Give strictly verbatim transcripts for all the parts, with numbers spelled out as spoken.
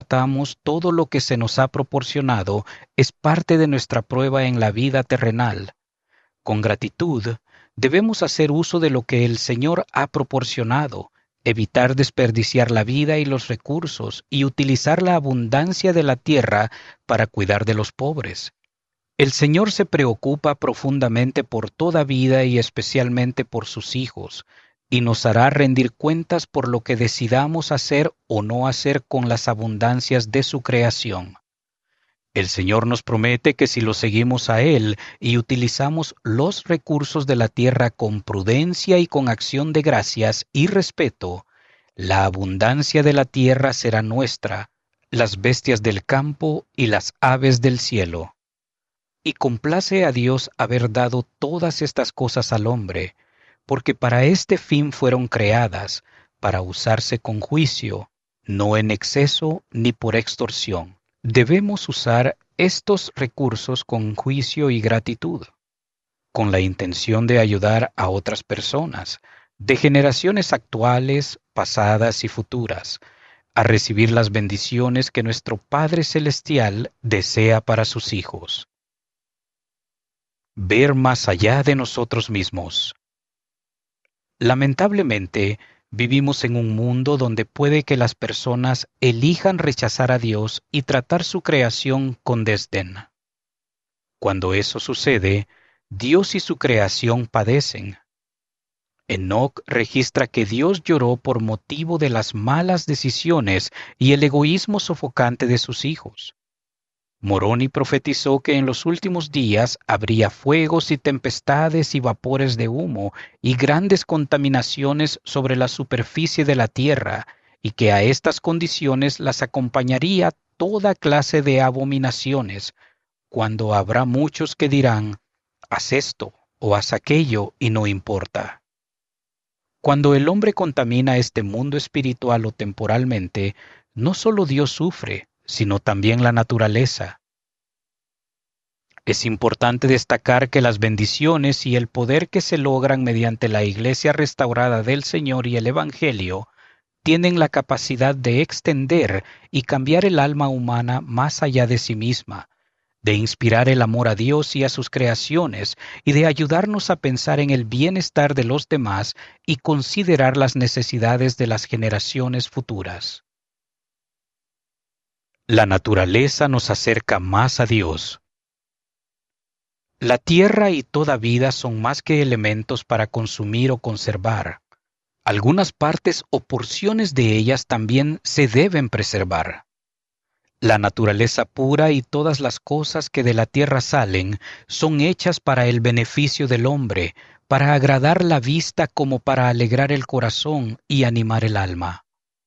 aceptamos todo lo que se nos ha proporcionado es parte de nuestra prueba en la vida terrenal. Con gratitud, debemos hacer uso de lo que el Señor ha proporcionado, evitar desperdiciar la vida y los recursos y utilizar la abundancia de la tierra para cuidar de los pobres. El Señor se preocupa profundamente por toda vida y especialmente por sus hijos, y nos hará rendir cuentas por lo que decidamos hacer o no hacer con las abundancias de su creación. El Señor nos promete que si lo seguimos a Él y utilizamos los recursos de la tierra con prudencia y con acción de gracias y respeto, la abundancia de la tierra será nuestra, las bestias del campo y las aves del cielo. Y complace a Dios haber dado todas estas cosas al hombre, porque para este fin fueron creadas, para usarse con juicio, no en exceso ni por extorsión. Debemos usar estos recursos con juicio y gratitud, con la intención de ayudar a otras personas, de generaciones actuales, pasadas y futuras, a recibir las bendiciones que nuestro Padre Celestial desea para sus hijos. Ver más allá de nosotros mismos. Lamentablemente, vivimos en un mundo donde puede que las personas elijan rechazar a Dios y tratar su creación con desdén. Cuando eso sucede, Dios y su creación padecen. Enoc registra que Dios lloró por motivo de las malas decisiones y el egoísmo sofocante de sus hijos. Moroni profetizó que en los últimos días habría fuegos y tempestades y vapores de humo y grandes contaminaciones sobre la superficie de la tierra, y que a estas condiciones las acompañaría toda clase de abominaciones, cuando habrá muchos que dirán, haz esto o haz aquello y no importa. Cuando el hombre contamina este mundo espiritual o temporalmente, no solo Dios sufre, sino también la naturaleza. Es importante destacar que las bendiciones y el poder que se logran mediante la Iglesia restaurada del Señor y el Evangelio tienen la capacidad de extender y cambiar el alma humana más allá de sí misma, de inspirar el amor a Dios y a sus creaciones y de ayudarnos a pensar en el bienestar de los demás y considerar las necesidades de las generaciones futuras. La naturaleza nos acerca más a Dios. La tierra y toda vida son más que elementos para consumir o conservar. Algunas partes o porciones de ellas también se deben preservar. La naturaleza pura y todas las cosas que de la tierra salen son hechas para el beneficio del hombre, para agradar la vista como para alegrar el corazón y animar el alma.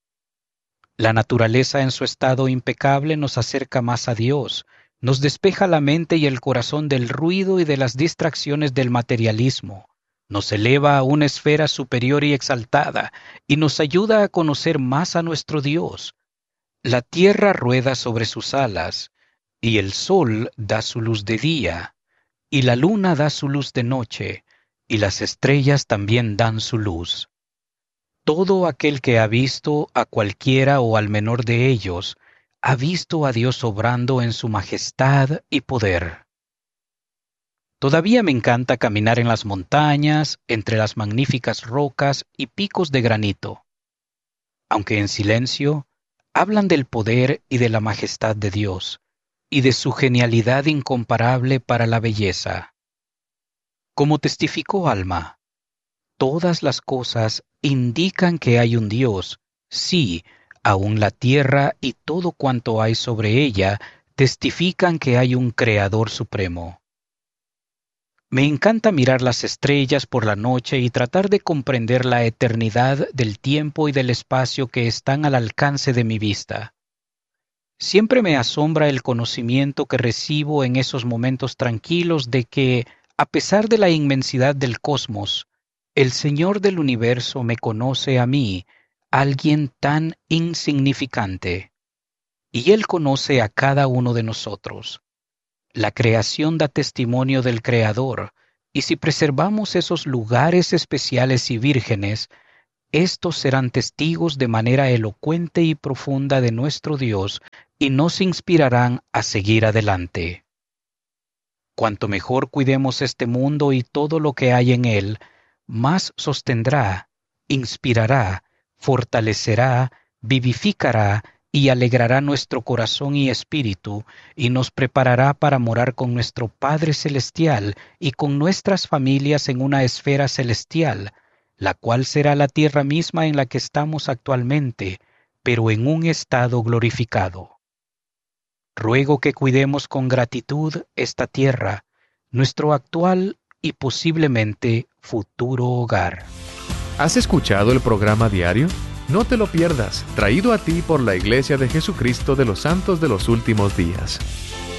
La naturaleza en su estado impecable nos acerca más a Dios, nos despeja la mente y el corazón del ruido y de las distracciones del materialismo, nos eleva a una esfera superior y exaltada y nos ayuda a conocer más a nuestro Dios. La tierra rueda sobre sus alas, y el sol da su luz de día, y la luna da su luz de noche, y las estrellas también dan su luz. Todo aquel que ha visto a cualquiera o al menor de ellos, ha visto a Dios obrando en su majestad y poder. Todavía me encanta caminar en las montañas, entre las magníficas rocas y picos de granito. Aunque en silencio, hablan del poder y de la majestad de Dios, y de su genialidad incomparable para la belleza. Como testificó Alma, todas las cosas indican que hay un Dios, sí, aun la tierra y todo cuanto hay sobre ella testifican que hay un Creador supremo. Me encanta mirar las estrellas por la noche y tratar de comprender la eternidad del tiempo y del espacio que están al alcance de mi vista. Siempre me asombra el conocimiento que recibo en esos momentos tranquilos de que, a pesar de la inmensidad del cosmos, el Señor del universo me conoce a mí, alguien tan insignificante, y Él conoce a cada uno de nosotros. La creación da testimonio del Creador, y si preservamos esos lugares especiales y vírgenes, Estos serán testigos de manera elocuente y profunda de nuestro Dios y nos inspirarán a seguir adelante. Cuanto mejor cuidemos este mundo y todo lo que hay en él, más sostendrá, inspirará, fortalecerá, vivificará y alegrará nuestro corazón y espíritu, y nos preparará para morar con nuestro Padre Celestial y con nuestras familias en una esfera celestial, la cual será la tierra misma en la que estamos actualmente, pero en un estado glorificado. Ruego que cuidemos con gratitud esta tierra, nuestro actual y posiblemente futuro hogar. ¿Has escuchado el programa diario? No te lo pierdas, traído a ti por la Iglesia de Jesucristo de los Santos de los Últimos Días.